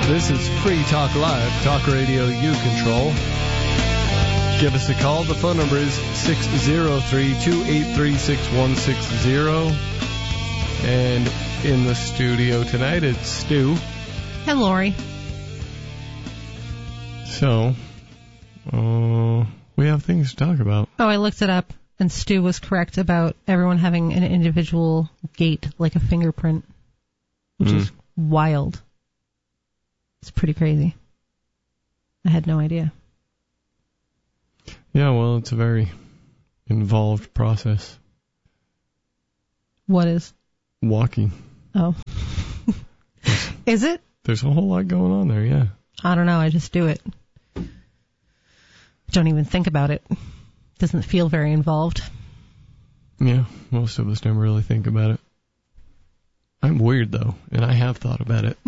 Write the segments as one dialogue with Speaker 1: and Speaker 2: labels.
Speaker 1: This is Free Talk Live, talk radio you control. Give us a call. The phone number is 603-283-6160. And in the studio tonight, it's Stu.
Speaker 2: And Lori.
Speaker 1: So, we have things to talk about.
Speaker 2: Oh, I looked it up, and Stu was correct about everyone having an individual gait, like a fingerprint, which is wild. It's pretty crazy. I had no idea.
Speaker 1: Yeah, well, it's a very involved process.
Speaker 2: What is?
Speaker 1: Walking.
Speaker 2: Oh. Is it?
Speaker 1: There's a whole lot going on there, yeah.
Speaker 2: I don't know, I just do it. Don't even think about it. Doesn't feel very involved.
Speaker 1: Yeah, most of us never really think about it. I'm weird, though, and I have thought about it.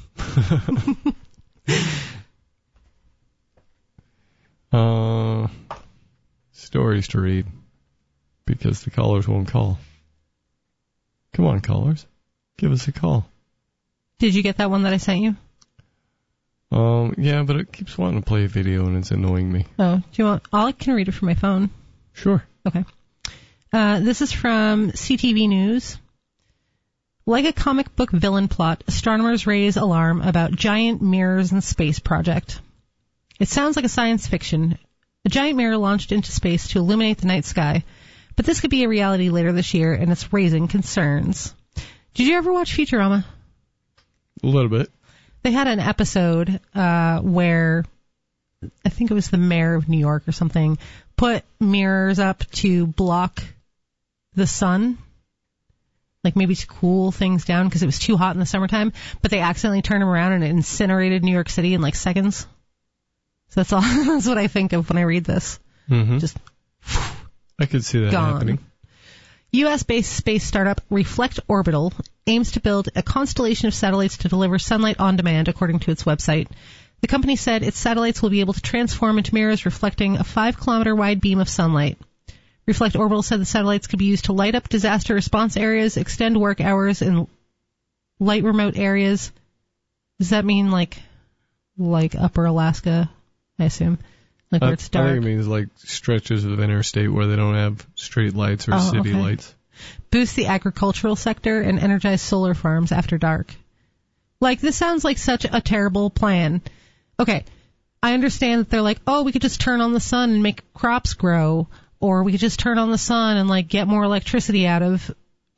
Speaker 1: Stories to read, because the callers won't call. Come on, callers. Give us a call.
Speaker 2: Did you get that one that I sent you?
Speaker 1: Yeah, but it keeps wanting to play a video and it's annoying me.
Speaker 2: Oh, do you want? I can read it from my phone.
Speaker 1: Sure.
Speaker 2: Okay. This is from CTV News. Like a comic book villain plot, astronomers raise alarm about giant mirrors in space project. It sounds like a science fiction. A giant mirror launched into space to illuminate the night sky, but this could be a reality later this year, and it's raising concerns. Did you ever watch Futurama?
Speaker 1: A little bit.
Speaker 2: They had an episode where, I think it was the mayor of New York or something, put mirrors up to block the sun, like maybe to cool things down because it was too hot in the summertime, but they accidentally turned them around and it incinerated New York City in like seconds. So that's all. That's what I think of when I read this.
Speaker 1: Mm-hmm.
Speaker 2: Just
Speaker 1: I could see that happening.
Speaker 2: U.S.-based space startup Reflect Orbital aims to build a constellation of satellites to deliver sunlight on demand, according to its website. The company said its satellites will be able to transform into mirrors reflecting a 5-kilometer wide beam of sunlight. Reflect Orbital said the satellites could be used to light up disaster response areas, extend work hours in light remote areas. Does that mean like Upper Alaska, I assume? Like where it's dark?
Speaker 1: I think it means like stretches of interstate where they don't have street lights or city lights.
Speaker 2: Boost the agricultural sector and energize solar farms after dark. Like, this sounds like such a terrible plan. Okay, I understand that they're like, oh, we could just turn on the sun and make crops grow, or we could just turn on the sun and like get more electricity out of,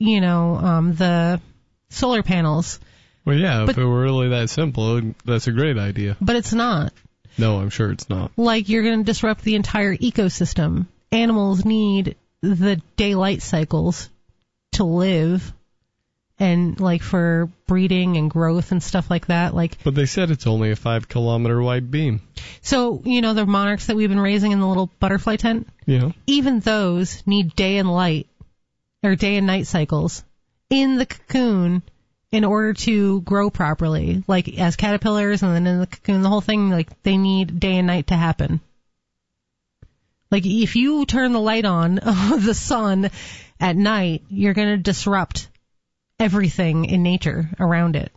Speaker 2: the solar panels.
Speaker 1: Well, yeah, if it were really that simple, that's a great idea.
Speaker 2: But it's not.
Speaker 1: No, I'm sure it's not.
Speaker 2: Like, you're going to disrupt the entire ecosystem. Animals need the daylight cycles to live and, like, for breeding and growth and stuff like that.
Speaker 1: But they said it's only a 5-kilometer wide beam.
Speaker 2: So, the monarchs that we've been raising in the little butterfly tent?
Speaker 1: Yeah.
Speaker 2: Even those need day and night cycles in the cocoon in order to grow properly, like as caterpillars, and then in the cocoon, the whole thing, like they need day and night to happen. Like if you turn the light on of the sun at night, you're going to disrupt everything in nature around it.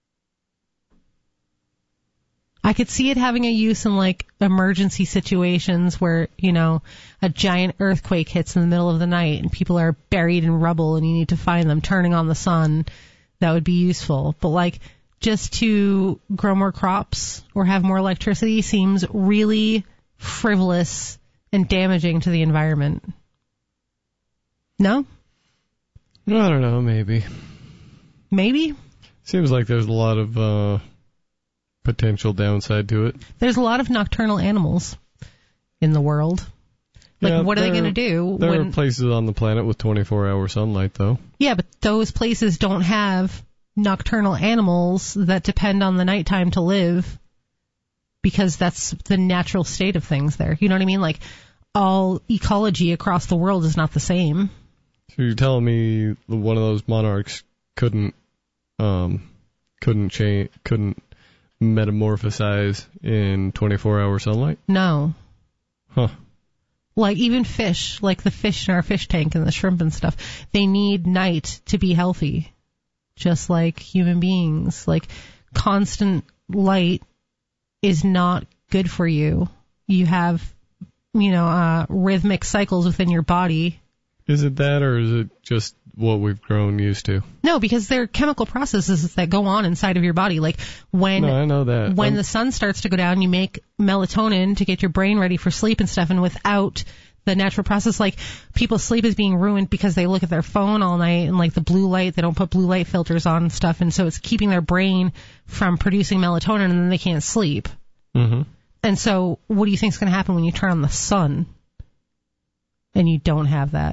Speaker 2: I could see it having a use in like emergency situations where, a giant earthquake hits in the middle of the night and people are buried in rubble and you need to find them, turning on the sun. That would be useful. But like just to grow more crops or have more electricity seems really frivolous and damaging to the environment. No?
Speaker 1: I don't know, maybe.
Speaker 2: Maybe?
Speaker 1: Seems like there's a lot of potential downside to it.
Speaker 2: There's a lot of nocturnal animals in the world. Like, what are they going to do?
Speaker 1: There are places on the planet with 24-hour sunlight, though. Yeah,
Speaker 2: but those places don't have nocturnal animals that depend on the nighttime to live because that's the natural state of things there. You know what I mean? Like, all ecology across the world is not the same.
Speaker 1: So you're telling me one of those monarchs couldn't metamorphosize in 24-hour sunlight?
Speaker 2: No.
Speaker 1: Huh.
Speaker 2: Like even fish, like the fish in our fish tank and the shrimp and stuff, they need night to be healthy, just like human beings. Like constant light is not good for you. You have, rhythmic cycles within your body.
Speaker 1: Is it that, or is it just what we've grown used to?
Speaker 2: No, because there are chemical processes that go on inside of your body. Like when
Speaker 1: I know that.
Speaker 2: When the sun starts to go down, you make melatonin to get your brain ready for sleep and stuff. And without the natural process, like people's sleep is being ruined because they look at their phone all night and like the blue light, they don't put blue light filters on and stuff. And so it's keeping their brain from producing melatonin, and then they can't sleep.
Speaker 1: Mm-hmm.
Speaker 2: And so what do you think is going to happen when you turn on the sun and you don't have that?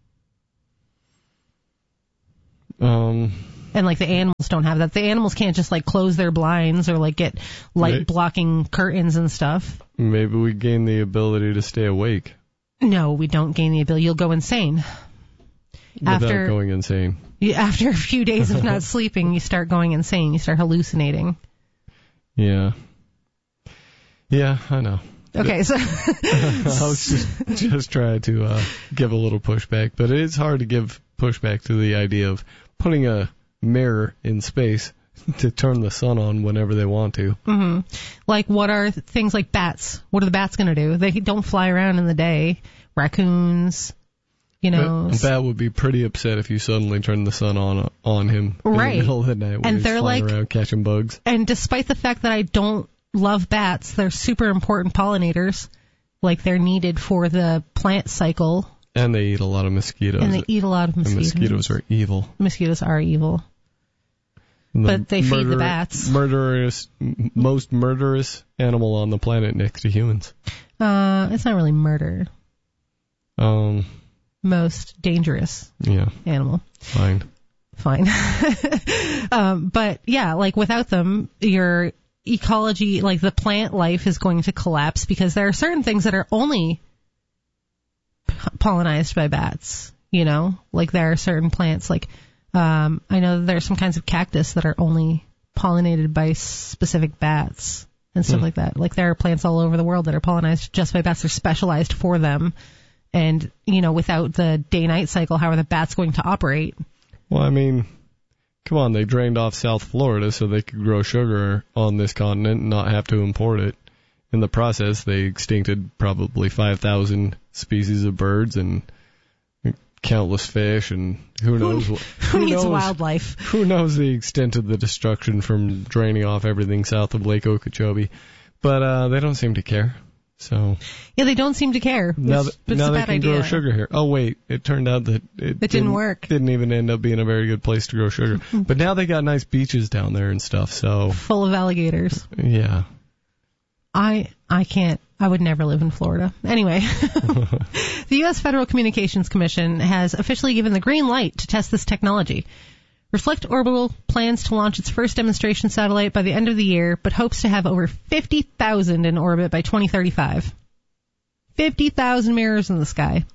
Speaker 2: And like the animals don't have that. The animals can't just like close their blinds or like get light blocking curtains and stuff.
Speaker 1: Maybe we gain the ability to stay awake.
Speaker 2: No, we don't gain the ability. You'll go insane.
Speaker 1: Without going insane.
Speaker 2: After a few days of not sleeping, you start going insane. You start hallucinating.
Speaker 1: Yeah. Yeah, I know.
Speaker 2: Okay, so
Speaker 1: I was just trying to give a little pushback, but it is hard to give pushback to the idea of putting a mirror in space to turn the sun on whenever they want to.
Speaker 2: Mm-hmm. Like, what are things like bats? What are the bats going to do? They don't fly around in the day. Raccoons,
Speaker 1: A bat would be pretty upset if you suddenly turned the sun on him in the middle of the night when he's flying around catching bugs.
Speaker 2: And despite the fact that I don't love bats, they're super important pollinators. Like, they're needed for the plant cycle.
Speaker 1: And they eat a lot of mosquitoes.
Speaker 2: And
Speaker 1: mosquitoes are evil.
Speaker 2: Mosquitoes are evil. But they feed the bats.
Speaker 1: Most murderous animal on the planet next to humans.
Speaker 2: It's not really murder. Most dangerous animal.
Speaker 1: Fine.
Speaker 2: But yeah, like without them, your ecology, like the plant life is going to collapse because there are certain things that are only pollinized by bats, like there are certain plants, like I know that there are some kinds of cactus that are only pollinated by specific bats and stuff like that. Like there are plants all over the world that are pollinized just by bats. They're specialized for them. And, without the day-night cycle, how are the bats going to operate?
Speaker 1: Well, I mean, come on, they drained off South Florida so they could grow sugar on this continent and not have to import it. In the process, they extincted probably 5,000 species of birds and countless fish, and who knows
Speaker 2: who needs wildlife?
Speaker 1: Who knows the extent of the destruction from draining off everything south of Lake Okeechobee? But they don't seem to care. So
Speaker 2: yeah, they don't seem to care.
Speaker 1: Now they can grow sugar here. Oh wait, it turned out that it
Speaker 2: didn't work.
Speaker 1: Didn't even end up being a very good place to grow sugar. But now they got nice beaches down there and stuff. So
Speaker 2: full of alligators.
Speaker 1: Yeah.
Speaker 2: I can't. I would never live in Florida. Anyway, the U.S. Federal Communications Commission has officially given the green light to test this technology. Reflect Orbital plans to launch its first demonstration satellite by the end of the year, but hopes to have over 50,000 in orbit by 2035. 50,000 mirrors in the sky.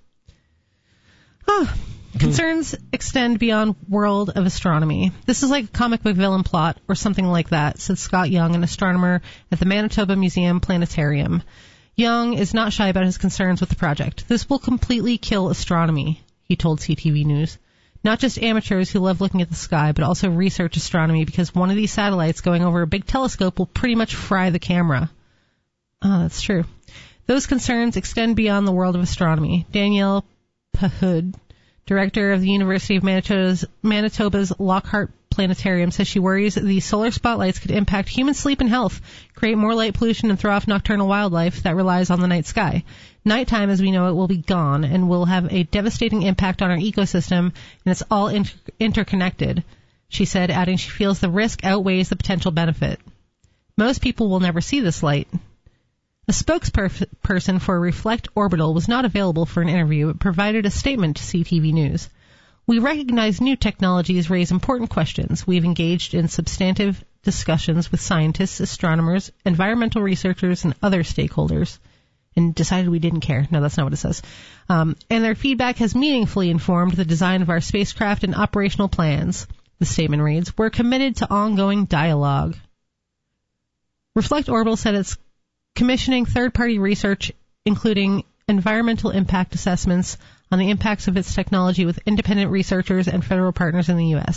Speaker 2: Concerns extend beyond world of astronomy. This is like a comic book villain plot or something like that, said Scott Young, an astronomer at the Manitoba Museum Planetarium. Young is not shy about his concerns with the project. This will completely kill astronomy, he told CTV News. Not just amateurs who love looking at the sky, but also research astronomy, because one of these satellites going over a big telescope will pretty much fry the camera. Oh, that's true. Those concerns extend beyond the world of astronomy. Danielle Pahud, director of the University of Manitoba's Lockhart Planetarium, says she worries the solar spotlights could impact human sleep and health, create more light pollution, and throw off nocturnal wildlife that relies on the night sky. Nighttime, as we know it, will be gone and will have a devastating impact on our ecosystem, and it's all interconnected, she said, adding she feels the risk outweighs the potential benefit. Most people will never see this light. A spokesperson for Reflect Orbital was not available for an interview, but provided a statement to CTV News. We recognize new technologies raise important questions. We've engaged in substantive discussions with scientists, astronomers, environmental researchers, and other stakeholders, and decided we didn't care. No, that's not what it says. And their feedback has meaningfully informed the design of our spacecraft and operational plans. The statement reads, "We're committed to ongoing dialogue." Reflect Orbital said it's commissioning third-party research, including environmental impact assessments on the impacts of its technology with independent researchers and federal partners in the U.S.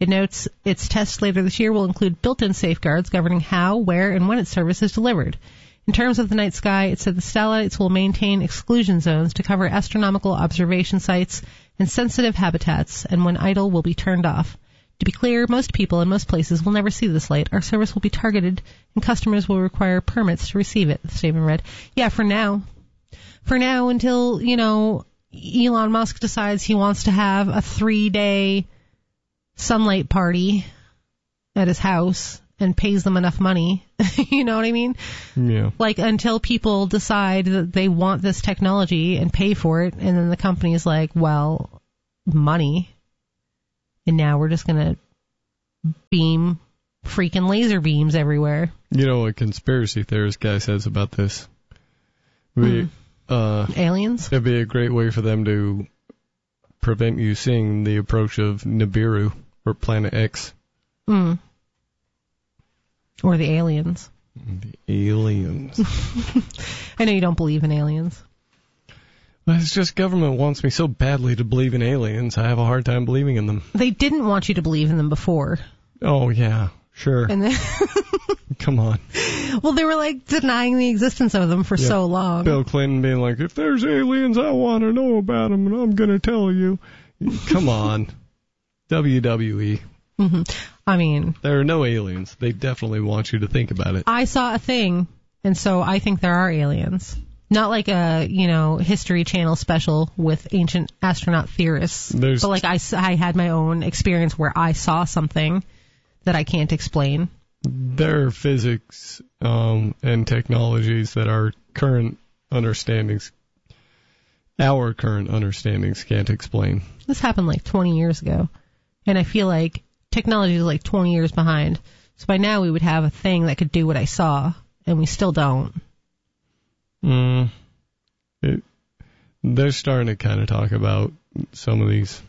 Speaker 2: It notes its tests later this year will include built-in safeguards governing how, where, and when its service is delivered. In terms of the night sky, it said the satellites will maintain exclusion zones to cover astronomical observation sites and sensitive habitats, and when idle will be turned off. To be clear, most people in most places will never see this light. Our service will be targeted, and customers will require permits to receive it, the statement read. Yeah, for now. For now, until, Elon Musk decides he wants to have a 3-day sunlight party at his house and pays them enough money. You know what I mean?
Speaker 1: Yeah.
Speaker 2: Like, until people decide that they want this technology and pay for it, and then the company is like, well, money. And now we're just going to beam freaking laser beams everywhere.
Speaker 1: You know what conspiracy theorist guy says about this?
Speaker 2: Aliens?
Speaker 1: It'd be a great way for them to prevent you seeing the approach of Nibiru or Planet X.
Speaker 2: Or the aliens.
Speaker 1: The aliens.
Speaker 2: I know you don't believe in aliens.
Speaker 1: Well, it's just government wants me so badly to believe in aliens, I have a hard time believing in them.
Speaker 2: They didn't want you to believe in them before.
Speaker 1: Oh, yeah, sure.
Speaker 2: And then
Speaker 1: Come on.
Speaker 2: Well, they were like denying the existence of them for so long.
Speaker 1: Bill Clinton being like, if there's aliens, I want to know about them, and I'm going to tell you. Come on. WWE.
Speaker 2: Mm-hmm. I mean,
Speaker 1: there are no aliens. They definitely want you to think about it.
Speaker 2: I saw a thing, and so I think there are aliens. Not like a, History Channel special with ancient astronaut theorists. But like I had my own experience where I saw something that I can't explain.
Speaker 1: There are physics and technologies that our current understandings can't explain.
Speaker 2: This happened like 20 years ago, and I feel like technology is like 20 years behind. So by now we would have a thing that could do what I saw, and we still don't.
Speaker 1: They're starting to kind of talk about some of these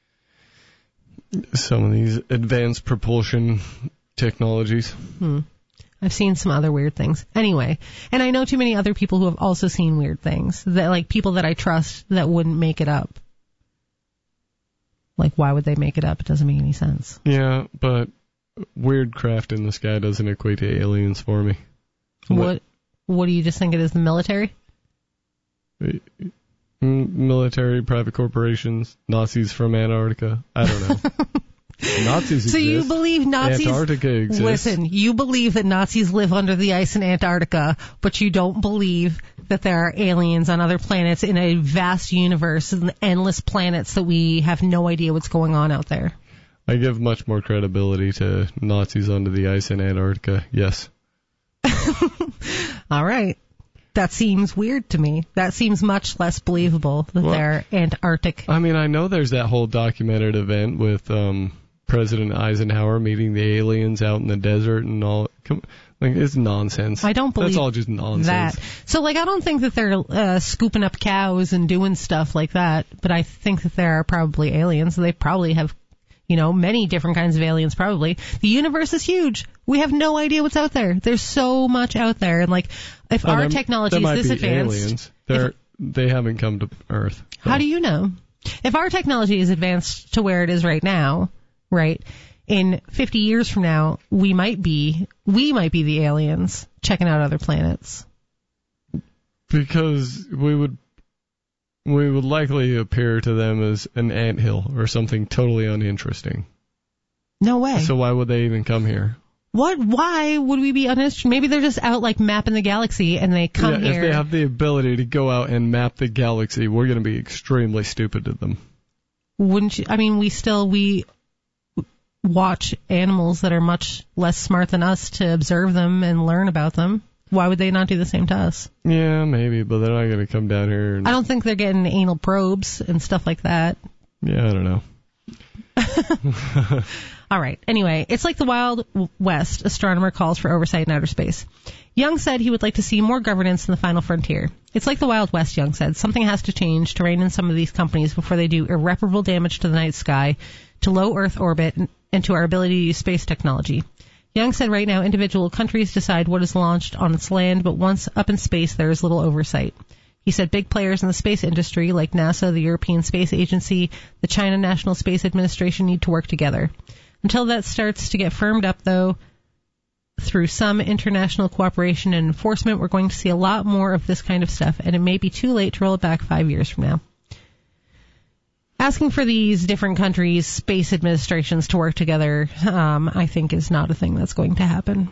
Speaker 1: advanced propulsion technologies.
Speaker 2: I've seen some other weird things. Anyway, and I know too many other people who have also seen weird things, that like people that I trust that wouldn't make it up. Like, why would they make it up? It doesn't make any sense.
Speaker 1: Yeah, but weird craft in the sky doesn't equate to aliens for me.
Speaker 2: What do you just think it is, the military?
Speaker 1: Military, private corporations, Nazis from Antarctica. I don't know. Nazis exist.
Speaker 2: So you believe Nazis...
Speaker 1: Antarctica exists.
Speaker 2: Listen, you believe that Nazis live under the ice in Antarctica, but you don't believe that there are aliens on other planets in a vast universe and endless planets that we have no idea what's going on out there.
Speaker 1: I give much more credibility to Nazis under the ice in Antarctica, yes.
Speaker 2: All right. That seems weird to me. That seems much less believable that they're Antarctic.
Speaker 1: I mean, I know there's that whole documented event with President Eisenhower meeting the aliens out in the desert and all. It's nonsense.
Speaker 2: I don't believe
Speaker 1: that's all just nonsense.
Speaker 2: That. So, I don't think that they're scooping up cows and doing stuff like that, but I think that there are probably aliens. They probably have, many different kinds of aliens, probably. The universe is huge. We have no idea what's out there. There's so much out there. And, if our technology is this advanced...
Speaker 1: Aliens. They haven't come to Earth. So.
Speaker 2: How do you know? If our technology is advanced to where it is right now, right, in 50 years from now, we might be the aliens checking out other planets.
Speaker 1: Because we would likely appear to them as an anthill or something totally uninteresting.
Speaker 2: No way.
Speaker 1: So why would they even come here?
Speaker 2: What? Why would we be uninterested? Maybe they're just out mapping the galaxy and they come here.
Speaker 1: If they have the ability to go out and map the galaxy, we're going to be extremely stupid to them.
Speaker 2: Wouldn't you? I mean, we watch animals that are much less smart than us to observe them and learn about them. Why would they not do the same to us?
Speaker 1: Yeah, maybe, but they're not going to come down here.
Speaker 2: I don't think they're getting anal probes and stuff like that.
Speaker 1: Yeah, I don't know.
Speaker 2: All right. Anyway, it's like the Wild West. Astronomer calls for oversight in outer space. Young said he would like to see more governance in the final frontier. It's like the Wild West, Young said. Something has to change to rein in some of these companies before they do irreparable damage to the night sky, to low Earth orbit, and to our ability to use space technology. Young said right now individual countries decide what is launched on its land, but once up in space there is little oversight. He said big players in the space industry like NASA, the European Space Agency, the China National Space Administration need to work together. Until that starts to get firmed up, though, through some international cooperation and enforcement, we're going to see a lot more of this kind of stuff, and it may be too late to roll it back 5 years from now. Asking for these different countries' space administrations to work together, I think, is not a thing that's going to happen.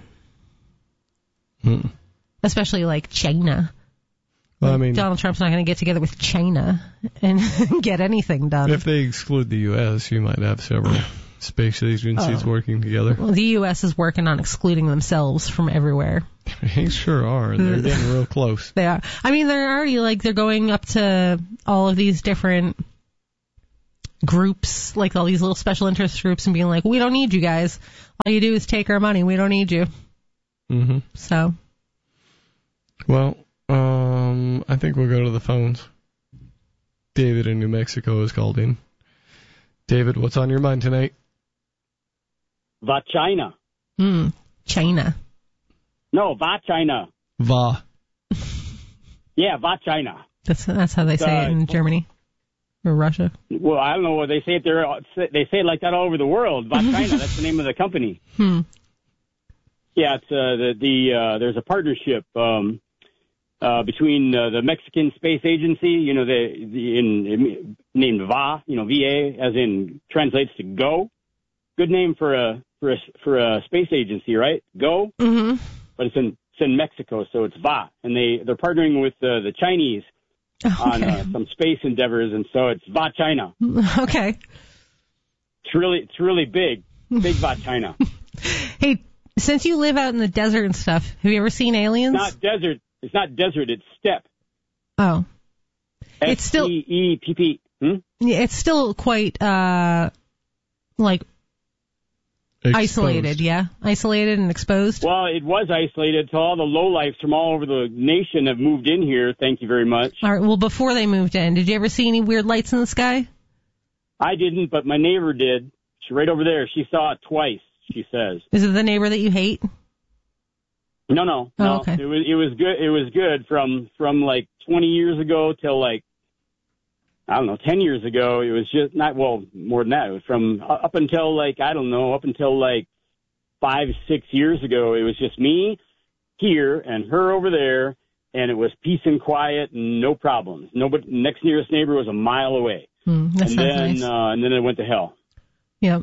Speaker 2: Especially like China.
Speaker 1: Well, I mean,
Speaker 2: Donald Trump's not going to get together with China and get anything done.
Speaker 1: If they exclude the U.S., you might have several space agencies working together.
Speaker 2: Well, the U.S. is working on excluding themselves from everywhere.
Speaker 1: They sure are. They're getting real close.
Speaker 2: They are. I mean, they're already they're going up to all of these different groups, like all these little special interest groups, and being like, we don't need you guys. All you do is take our money. We don't need you.
Speaker 1: Mm-hmm.
Speaker 2: So.
Speaker 1: Well, I think we'll go to the phones. David in New Mexico has called in. David, what's on your mind tonight?
Speaker 3: China.
Speaker 2: China.
Speaker 3: No, China.
Speaker 1: Va.
Speaker 3: Yeah, China.
Speaker 2: That's how they say it in Germany or Russia.
Speaker 3: Well, I don't know what they say it there. They say it like that all over the world. China. That's the name of the company. Yeah, it's there's a partnership between the Mexican Space Agency, named VA, VA, as in translates to go. Good name for a space agency, right? Go. Mm-hmm. But it's in Mexico, so it's VA, and they're partnering with the Chinese on some space endeavors, and so it's Va China.
Speaker 2: Okay.
Speaker 3: It's really big Va China.
Speaker 2: Hey, since you live out in the desert and stuff, have you ever seen aliens?
Speaker 3: It's not desert. It's steppe.
Speaker 2: Oh. It's still
Speaker 3: STEPP.
Speaker 2: Yeah, it's still quite isolated, yeah? Isolated and exposed?
Speaker 3: Well, it was isolated, so all the lowlifes from all over the nation have moved in here. Thank you very much.
Speaker 2: All right, well, before they moved in, did you ever see any weird lights in the sky?
Speaker 3: I didn't, but my neighbor did. She's right over there. She saw it twice, she says.
Speaker 2: Is it the neighbor that you hate?
Speaker 3: No.
Speaker 2: Oh, okay.
Speaker 3: It was good. It was good from like 20 years ago till like, I don't know, 10 years ago. It was just more than that. It was from up until like 5-6 years ago. It was just me here and her over there, and it was peace and quiet and no problems. Nobody, next nearest neighbor was a mile away.
Speaker 2: That sounds nice.
Speaker 3: And then it went to hell.
Speaker 2: Yep.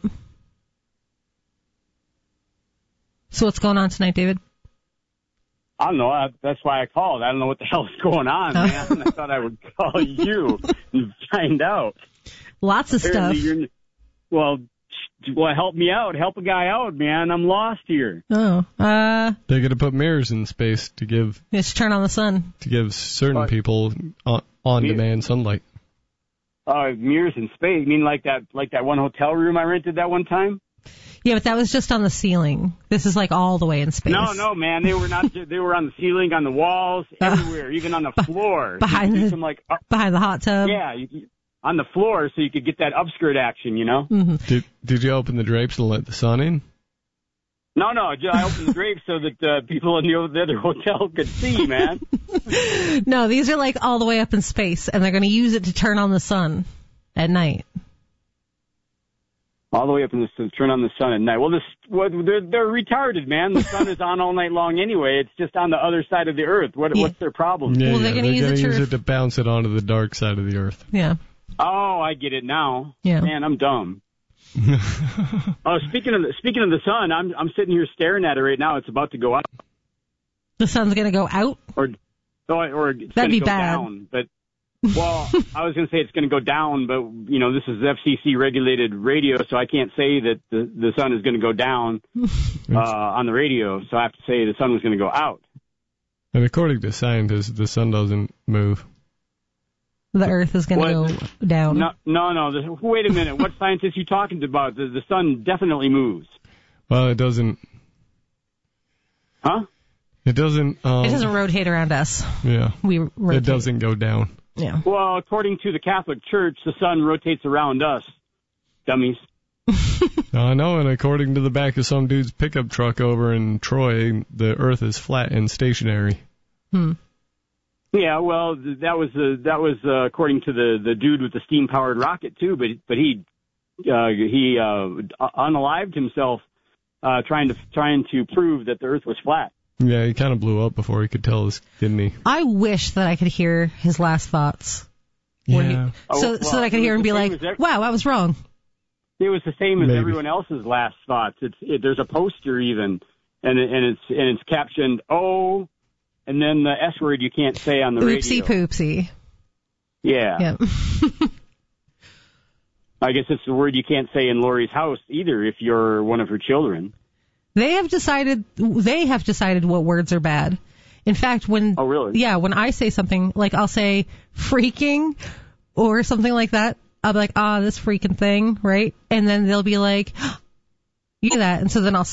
Speaker 2: So what's going on tonight, David?
Speaker 3: I don't know. That's why I called. I don't know what the hell's going on, man. I thought I would call you and find out.
Speaker 2: Lots of
Speaker 3: Apparently
Speaker 2: stuff.
Speaker 3: Well, help me out. Help a guy out, man. I'm lost here.
Speaker 2: Oh.
Speaker 1: They're going to put mirrors in space to give...
Speaker 2: Just turn on the sun.
Speaker 1: To give certain people on-demand sunlight.
Speaker 3: Mirrors in space? You mean like that one hotel room I rented that one time?
Speaker 2: Yeah, but that was just on the ceiling. This is like all the way in space.
Speaker 3: No, man. They were not. They were on the ceiling, on the walls, everywhere, even on the floor.
Speaker 2: Behind the hot tub.
Speaker 3: Yeah, on the floor, so you could get that upskirt action, you know.
Speaker 2: Mm-hmm.
Speaker 1: Did you open the drapes and let the sun in?
Speaker 3: No. I opened the drapes so that people in the other hotel could see, man.
Speaker 2: No, these are like all the way up in space, and they're going to use it to turn on the sun at night.
Speaker 3: All the way up to turn on the sun at night. Well, they're retarded, man. The sun is on all night long anyway. It's just on the other side of the earth. What's their problem?
Speaker 1: Yeah,
Speaker 2: well, they're going to use
Speaker 1: it to bounce it onto the dark side of the earth.
Speaker 2: Yeah.
Speaker 3: Oh, I get it now.
Speaker 2: Yeah.
Speaker 3: Man, I'm dumb. Speaking of the sun, I'm sitting here staring at it right now. It's about to go out.
Speaker 2: The sun's going to go out?
Speaker 3: Or it's
Speaker 2: That'd be
Speaker 3: go
Speaker 2: bad.
Speaker 3: Down, but. Well, I was going to say it's going to go down, but, this is FCC-regulated radio, so I can't say that the sun is going to go down on the radio, so I have to say the sun was going to go out.
Speaker 1: And according to scientists, the sun doesn't move.
Speaker 2: The earth is going to go down.
Speaker 3: No. Wait a minute. What scientists are you talking about? The sun definitely moves.
Speaker 1: Well, it doesn't.
Speaker 3: Huh?
Speaker 1: It doesn't.
Speaker 2: It doesn't rotate around us.
Speaker 1: Yeah.
Speaker 2: We rotate.
Speaker 1: It doesn't go down.
Speaker 2: Yeah.
Speaker 3: Well, according to the Catholic Church, the sun rotates around us. Dummies.
Speaker 1: I know, and according to the back of some dude's pickup truck over in Troy, the earth is flat and stationary.
Speaker 3: Yeah, well, that was according to the dude with the steam-powered rocket, too, but he unalived himself trying to prove that the Earth was flat.
Speaker 1: Yeah, he kind of blew up before he could tell us, didn't he?
Speaker 2: I wish that I could hear his last thoughts.
Speaker 1: Yeah.
Speaker 2: So that I could hear him be like, wow, I was wrong.
Speaker 3: It was the same as
Speaker 1: Maybe.
Speaker 3: everyone else's last thoughts. There's a poster even, and it's captioned, "Oh," and then the S word you can't say on the
Speaker 2: Oopsie
Speaker 3: radio.
Speaker 2: poopsie.
Speaker 3: Yeah.
Speaker 2: Yeah.
Speaker 3: I guess it's the word you can't say in Lori's house either if you're one of her children.
Speaker 2: They have decided what words are bad. In fact, when
Speaker 3: Oh, really?
Speaker 2: Yeah, when I say something, like I'll say freaking or something like that, I'll be like, this freaking thing, right? And then they'll be like, you do that. And so then I'll